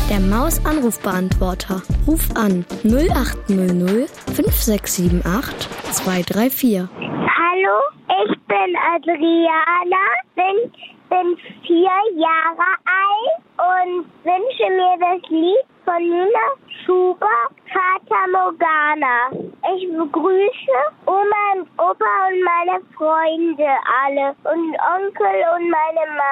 Der Maus-Anrufbeantworter. Ruf an 0800 5678 234. Hallo, ich bin Adriana, bin 4 Jahre alt und wünsche mir das Lied von Nina Chuba, Fata Morgana. Ich begrüße Oma und Opa und meine Freunde alle und Onkel und meine Mama.